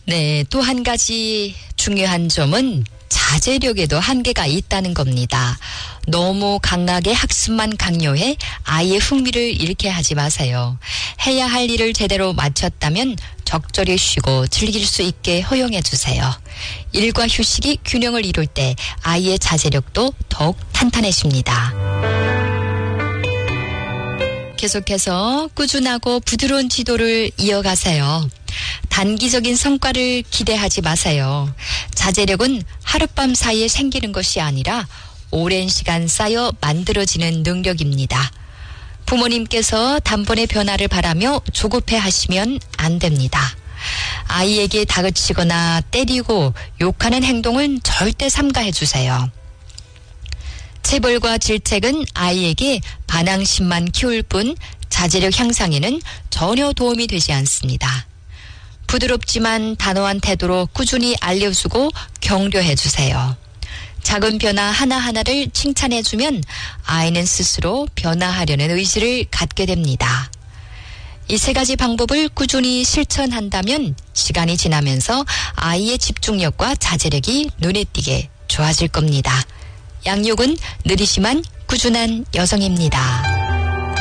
네, 또 한 가지 중요한 점은 자제력에도 한계가 있다는 겁니다. 너무 강하게 학습만 강요해 아이의 흥미를 잃게 하지 마세요. 해야 할 일을 제대로 마쳤다면 적절히 쉬고 즐길 수 있게 허용해 주세요. 일과 휴식이 균형을 이룰 때 아이의 자제력도 더욱 탄탄해집니다. 계속해서 꾸준하고 부드러운 지도를 이어가세요. 단기적인 성과를 기대하지 마세요. 자제력은 하룻밤 사이에 생기는 것이 아니라 오랜 시간 쌓여 만들어지는 능력입니다. 부모님께서 단번에 변화를 바라며 조급해 하시면 안 됩니다. 아이에게 다그치거나 때리고 욕하는 행동은 절대 삼가해 주세요. 체벌과 질책은 아이에게 반항심만 키울 뿐 자제력 향상에는 전혀 도움이 되지 않습니다. 부드럽지만 단호한 태도로 꾸준히 알려주고 격려해 주세요. 작은 변화 하나하나를 칭찬해주면 아이는 스스로 변화하려는 의지를 갖게 됩니다. 이 세 가지 방법을 꾸준히 실천한다면 시간이 지나면서 아이의 집중력과 자제력이 눈에 띄게 좋아질 겁니다. 양육은 느리지만 꾸준한 여성입니다.